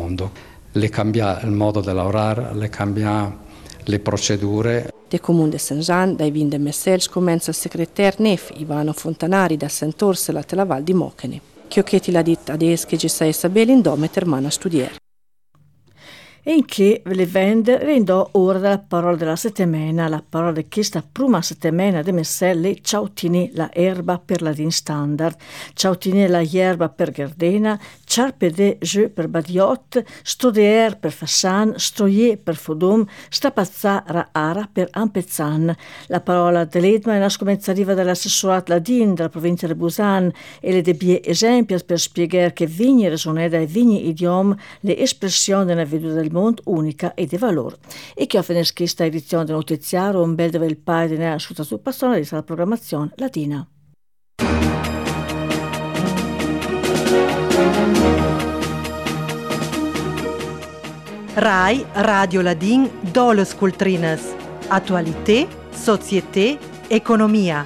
mondo. Le cambia il modo di lavorare, le cambia le procedure. De Comune de Saint-Jean, dai vin de Messels, commenza il segretario Nef, Ivano Fontanari, da Sant'Orsula, la Val di Mochene. Chiocchetti l'ha detto adesso che ci sei sabele in dome termana a studiare. E in che le vende rendò ora la parola della settimana, la parola di questa prima settimana di Messelle, ciautini la erba per la din standard, ciautini la erba per Gardena, ciarpe de jeu per Badiot, studier per Fassan, stroyer per Fodom, stapazzà ra ara per Ampezzan. La parola dell'Edma è una scomenzativa dell'assessorato ladin della provincia di Busan e le debie esempi per spiegare che vigni resoneda e vigni idiom le espressioni della veduta del mondo unica e di valore. E che offre questa edizione del notiziario un bel del paio di nella asciutta sul pastore della programmazione latina. RAI Radio Ladin Doles Cultrines. Attualité, société, economia.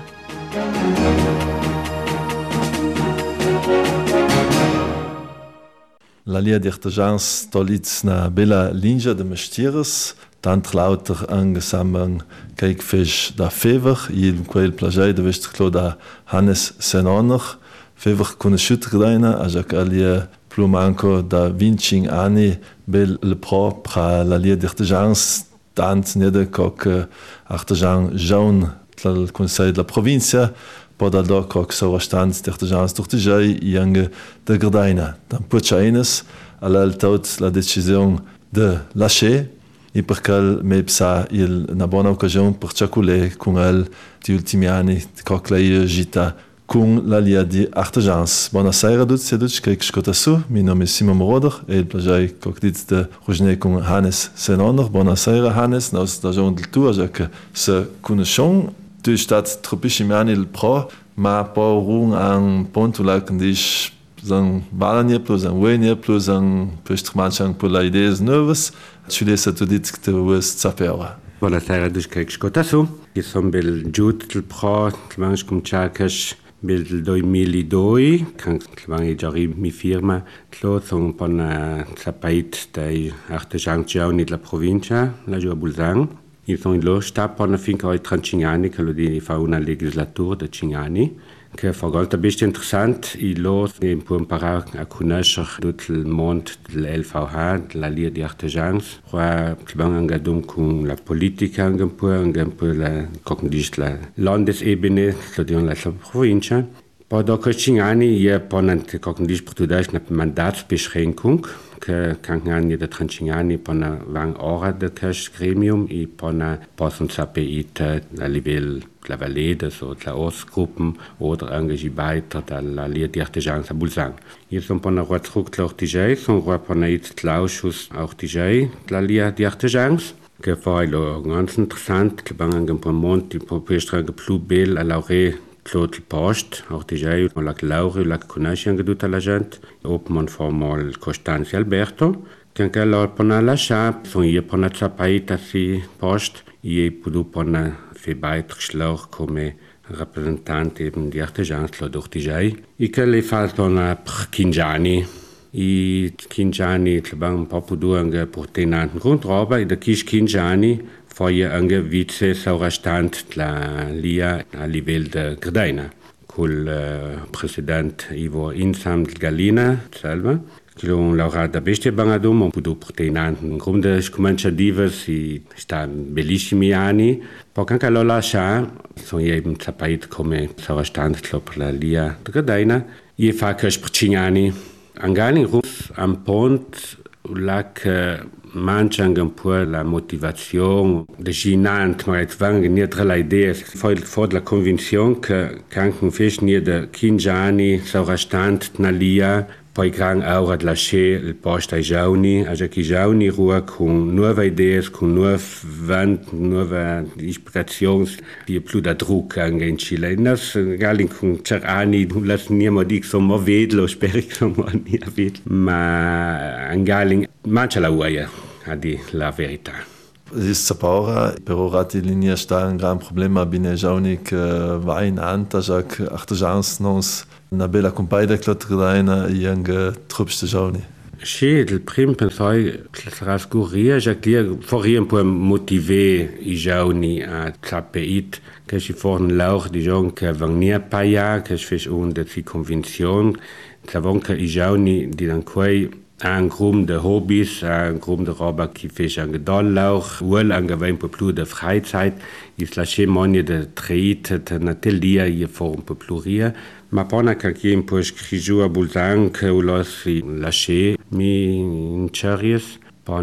La Lia d'Artesans stolitz na bella linja de mestieres, tant lauter angesammen keik fisch da fever, il quel plagei de vestklo da Hannes Senonner, fever conosciut gredaina, a jac alia plumanco da 20 anni bel le pro pra la Lia d'Artesans, tant nede coc artesan jaun tlal Conseil de la provincia, poda do coc sauerstand d'artesans d'Urtigei iange de gredaina. Dan pucha eines, alal tot la decisione de lâcher, e perché me psa il una buona occasione per ciaculé con el di ultimi anni coc lei gita con la Lia di Artesans. Buonasera a tutti e tutti che ascolta su, mi nome è Simon Moroder e il piacere coc dit de rugner con Hannes Senonner. Buonasera Hannes, nos da giorno del tuo, già che se conosciamo, tu stat tropissimi anni il pro, ma po rung an pontu la candish zang valanie plus an wenie plus an pestmanchang per la idees neuves, tu lesa tu dit que te was zapera. Buonasera a tutti che ascolta su, io sono bel giut il pro, tlamans cum ciarcash bel 2002, kan tlamang giari mi firma, tlo sono un po' na zapait dai artesan giauni della provincia, la giù a Bulzang. Io sono in sta per finché ho 30 anni che lo di fa una legislatura di 5 anni che fa molto interessante io può imparare a conoscere tutto il mondo dell'LVH, della Lia di Artesans, qua abbiamo anche con la politica anche un po' la landesebene, la provincia. Poi dopo 5 anni io ponen una Mandatsbeschränkung, che kangen de 30 anni pona vang ora de cash gremium e pona possono sapere a livello la Valede, so la Ostgruppen oder engagiert dalla Lia di Artesans a Bulzang. Io sono pona zurück auch DJ, sono pona jetzt l'ausschuss auch DJ la Lia di Artesans. Che poi lo ganz interessant, che bangen un po' monti, proprio strang più bel a lauree Claude Post, auch die Jai, la Laura, la conosce anche tutta la gente, opman formal Costanzi Alberto, che anche allora pona lascia, sono io pona zapaita si post, io pudu pona fe beitragslauch come rappresentante eben di Artesans, la durch die Jai, e che le fa pona per 15 anni, e 15 anni, tlebang un po' pudu anche portenanten Grundroba, e da 15 anni, poi anche vice-saurastand la Lia a livello di Gredaina, col presidente Ivo Insam Galina, salva, che lo laureato da bestia bangadum, un po' portenante, in grande scominciative si stanno bellissimi anni, poi anche lo lascia, sono eben sapete come saurastand per la Lia di Gredaina, io fa che per 5 anni, anche am pont, la manca anche un po' la motivazione, de ginant, ma et vange niet la idea, for la convinzione che anche un fes nie de 15 anni saura stand na Lia, poi gran aura de lasciare il posto ai giovani, a che i giovani rua con nuove idee, con nuove ispirazioni, di più da druck anche in Cile. Nas galin con cer anni, las niemo dic sommo vedlo, spero che sommo nie vedlo, ma angalin manca la uaia, a di la verità. Questa paura, però rati linea sta un gran problema bine giovani che va in anta, già che artesans non una bella compagnia che la e anche troppi giovani. Sì, il primo pensai che sarà scuria, già che fuori un po' motivé i giovani a sapere che ci furono loro di giovani che vengono a pagare, che ci fanno una convinzione, sapevano che i giovani di quei un gruppo di hobby's, un gruppo di roba che fa anche dollar, vuole anche un po' più di freizeit, is lasciare money di trade, natelia, e fa un po' più ria, ma poi che un po' scritto a Bulzang, che si lascia mi in Cherries, poi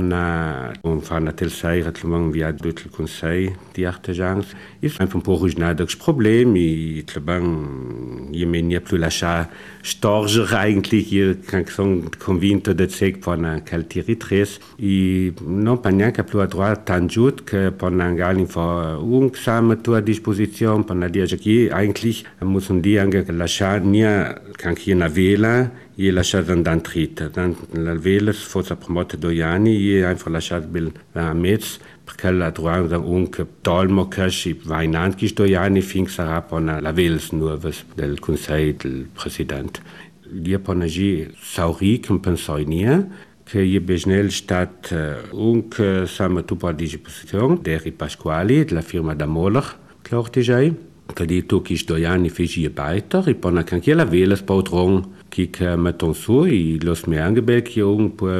un fa una tel seira, che man via tutto il consiglio di artigiani, is un po' originale des problemi, che man je menia più lasciare storger eigentlich, je kan son convinto de sec poi una caltiritres, e non pa neanche più a droit tangiut, che poi una gali fa un examen a disposizione, poi una dire che eigentlich müssen die anche lasciare nia kan hier una vela, je lasciato dan trit, dan la vela forse promote 2 anni, je einfach lasciato bil a mezz, perché la trovare un che tolmo che si va in anche 2 anni fin sarà poi la vela nuova del consiglio del presidente. Io poi sauri che pensai nia, che je besnel stat un che siamo tu a disposizione, Deri Pasquali, della firma da Moller, che ortigiai, che di tu che 2 anni feci je beiter, e poi anche la vela spautron, che metton su, e los me angebel che un po'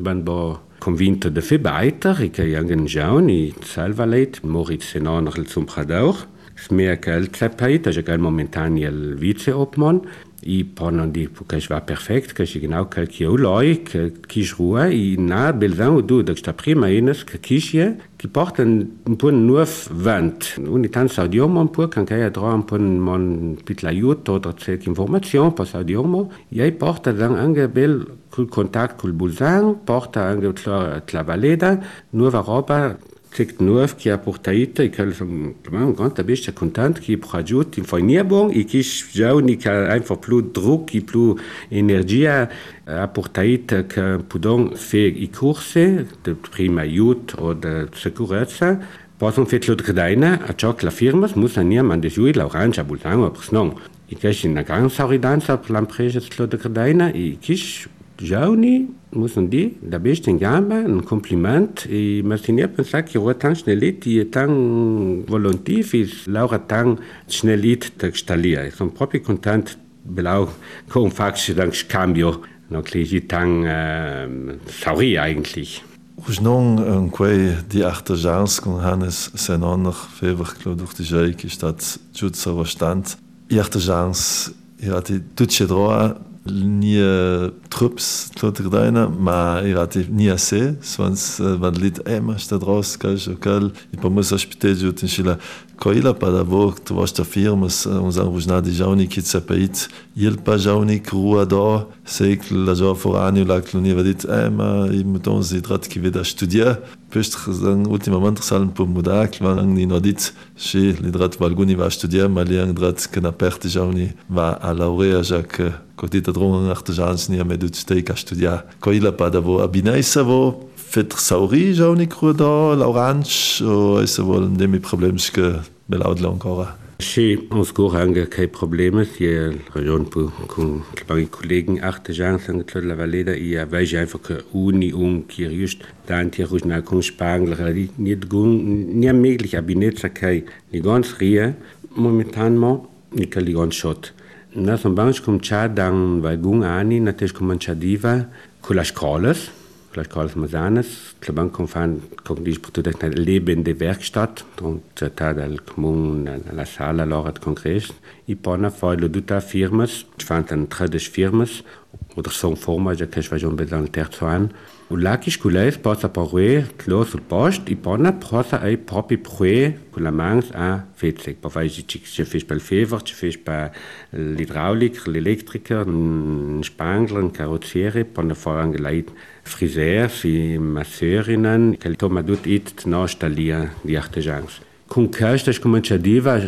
ban convinto de fer beiter, e che anche jaun, e salva leit, Moritz Senon zum Pradauch, smea che il Zeppait, che è momentan il viceobmann, e poi di che va perfekt, che si genau calchio loi, che chi rua, e na belzan du, da sta prima enes che chi porta un po' nuov vent. Ogni tanto saudiamo un po', che a dra un po' mon pitla aiuto, o c'è informazione, poi saudiamo, e porta dan anche bel col contatto col bulzan, porta anche la valeda, nuova roba, c'est neuf qui a portaito e che un grande bestia content qui produit in forniebung e che già ni che einfach più druck e più energia a portaito che podon fer i corsi de prima aiut o de sicurezza possono farlo credaina a ciò che la firma muss ania man de jui l'orange a bulzano a non e che in una gran sauridanza per l'impresa de credaina e che Giovani, müssen die, da bist in gamba, un compliment, e ma si ne pensa che ora tan schnellit, e tan volontiv, e laura tan schnellit da stalia. Sono proprio content, belau, con facci dan scambio, non che tan sauri eigentlich. Už non quei die artesans con Hannes Senonner fever durch die Jeik ist das jutsa verstand. Die artesans irati tutte droa nie trups klotter deine, ma irati nie assez, sonst van lit ma sta draus kal i pa muss aspite jut in Chile koila pa da vok tu vas ta firmas uns anvujna di jauni ki tsapait il pa jauni crua da sec la jo forani la clonie va dit ma i meton zidrat ki veda studier Pöstr dann ultimament salen po mudak van ni nodit che lidrat valguni va studier ma li drat kana perte jauni va a laurea jak Cotita dron artesans ni med steak a studiar. Coila pa da vo abinaisa vo fet sauri jauni cruda l'orange o essa vol demi problems que belaudla ancora. Sì, uns anche che problemi, die Region con i Kollegen artesans anche la Valeda e weil einfach che uni kirjust danti rujna con spangler nicht nie möglich abinetsa kai li ganz rie momentan ni kai li ganz shot. Na som banch cum cha dan valgung ani na tes cum cha diva con las colas mazanas la bank com fan con disputa de lebende Werkstatt und ta del commun la sala lorat congress i pona foi lo duta firmas fantan trades firmas oder son forma ja che va jon bedan terzo an u lakis cules posa porue clos sul post i pona prosa ai propi prue con la mans a fezek pa vai ci fes pel fever ci fes pa l'idraulic l'elettriker spangler un carrozziere pona for angeleit friseurs e masseurinnen che toma dut it no stalia di artesans con questo comincia diva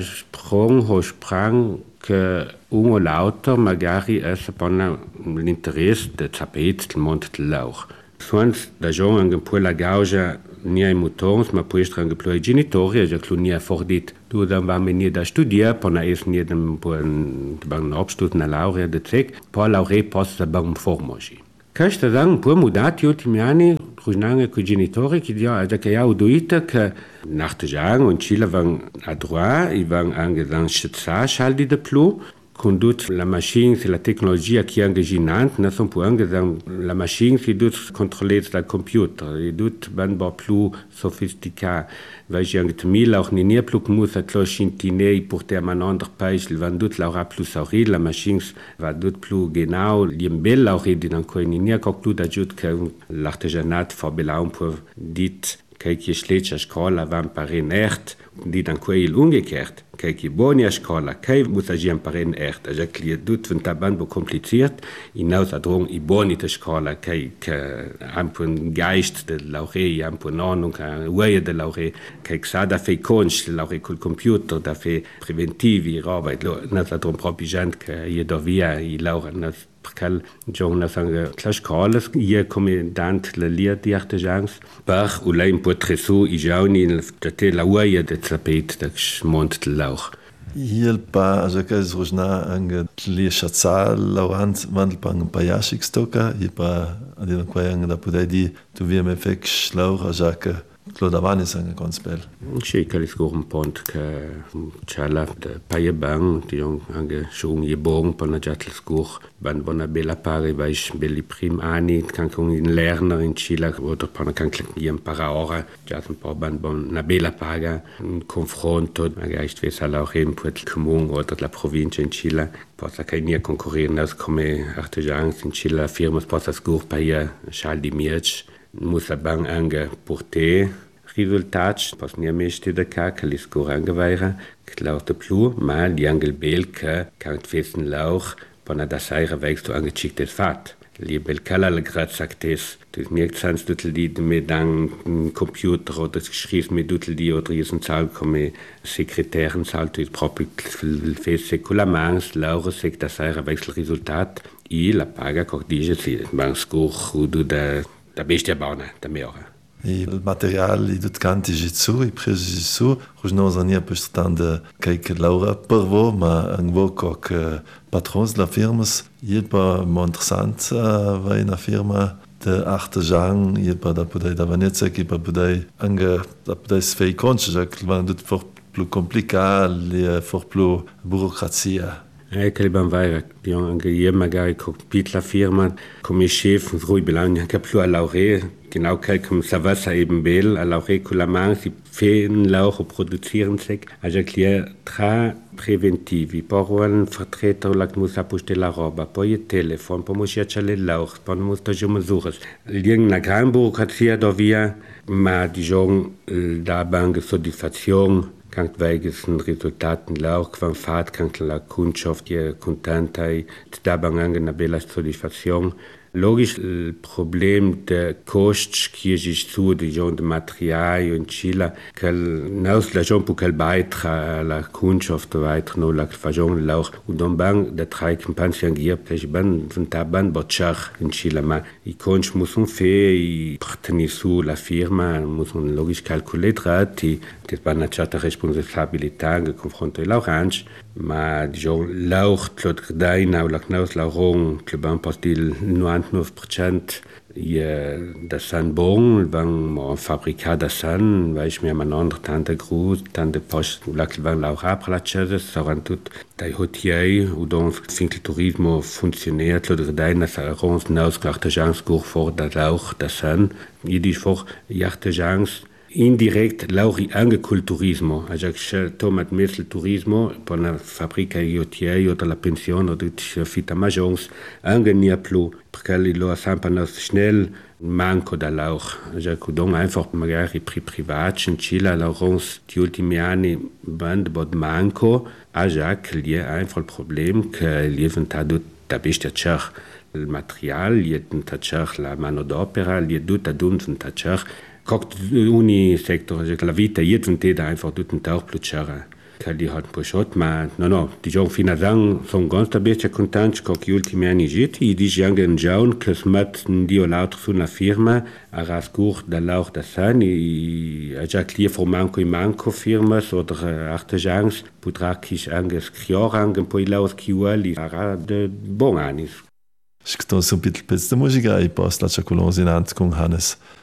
sprang che uno l'auto magari es pona l'interesse de tapet del monte del lauch sonst da jo anche un po' la gauja ni ai motors ma poi strang plo ai genitori ja clunia fordit du dann war mir nie da studier pona es nie dem bon Abschluss na laurea de zek po laure post da bam formoji Questo è un po' mudato negli ultimi anni, con i genitori che dicono che io ho detto che in Cile vanno a droit, e vanno anche a scegliere di più. Condut la machine, c'est la tecnologia che è anche ginante, non sono più anche la machine che è controllata dal computer, è un po' più sofisticata. Weil anche mille auch nicht più muss a clochintine pour ter un autre pays, il va tout l'aura plus aurid, la machine va tout plus genau, l'imbel aurid in ancora nie più da giut che l'artigianat fa belau pour dit che schlecht a scola va imparare echt, dit ancora il umgekehrt. Che buoni a scola, che muss a imparare echt, a che tut von taban bo kompliziert, hinaus adrung i buoni a scola, che han un geist de laurei, han un Ahnung, ueie de laurei, che sa da fe conch, laurei col computer, da fe preventivi, roba, nas adrung proprio gente che je do via i laura, nas perché giorno sangue la scuola io come dant la lia di artigians per u lei un po' tresu i giorni te la uia de tapet da smont de lauch il pa ja che zrujna anche li schatzal laurant mandelpang pajashik stoka il pa adin qua anche da poter di tu via me fek lauch ja che Clodavani è anche con spell. Sì, che è un punto che c'è la paia bang, di anche su un bon per una giatla scur, ban una bella pari, vai belli primi anni, anche un lerner in Cile, o per una canca di impara ora, già un po' ban una bella paga, un confronto, magari stessa auch in quel comune o la provincia in Cile, possa che nie concorrere come artigiani in Cile, firmas possa scur paia schal di mirch, muss bang anche porter risultati, pas nie mesti da ca che li scur anche vaira, che lauter più, ma li anche bel che kan fessen lauch, pona da saira wächst du ange chictes fat. Li bel cala la grad sagtes, du merkt sans dutel di mit dan computer oder geschrieben mit dutel di oder riesen Zahl come sekretären Zahl du proprio fesse con la mans laura sec da saira wächst Resultat i la paga cordige si man scur du da bestia bauna da meora. Il materiale i canti jitsu i presi jitsu rujnos ania pestande quelque laura per vo ma un vo coc patrons la firmas il pa interessant va in a firma de artisan il pa da podai da vanezza che pa podai anche da podai sfei concha che va tutto for più complicato for più burocrazia. Che li banvaira, anche io magari con la firma come chef, rui belang anche più a lauree, genau che come savassa eben bel, a lauree con la mano si fehen lauch o produzieren sec, also che tra preventivi, poi un vertreter la muss apposte la roba, poi il telefono, poi muss chiacciare il lauch, poi muss da giù misure. Lì una gran burocrazia da via, ma diciamo da bange soddisfazione. Kan weiges Resultaten lauch van fat kan la Kundschaft je contenta da bangen na bella soddisfazione. Logisch il problem de cost qui est zu de genre de material in Chile que naus la gens pour quel beitrag la Kundschaft weiter no la fajon lauch und dann bang de drei Kampagnen gier plech ban von taban botchar in Chile ma I conch muss un fe I parteni su la firma muss un logisch calculer drati des ban na certa responsabilità in confronto lauch anch ma diciamo lauch tlot gdai na la knaus laurong que ban pastil 99% da san bon van mo fabrica da san weil ich mir man andere tante groß tante post la van lauch apralachese saran tut dai hotier u don finkel turismo funktioniert tlot gdai na sarons naus artisans gur for da lauch da san jedi for artisans indirekt lauri angeculturismo, also tomat mesel turismo, per una fabbrica iotiei o la pensione o di fitta majons, ange nia plu, perché li lo sempre nos schnell manco da lauch. Also kudong einfach magari privat in Chile laurons die ultimi anni band bod manco, also li è einfach il problem che li ventado da bestia cer il material, li è cer la manodopera, li è tutta d'un cer Kocht uni sector la vita jet von da einfach duten Tauch plutschere. Kalli hat pochot ma no die jong fina sang son ganz da bestia contant kok ultimi anni jet I di jangen jaun kes mat dio laut su na firma a rasgur da lauch da san I a ja clear for manco firmas oder artisans putrakis anges krior angen poi laus kiwali ara de bon anis. Ich habe so ein bisschen die Musik ein, passt la Chacolons in Hand con Hannes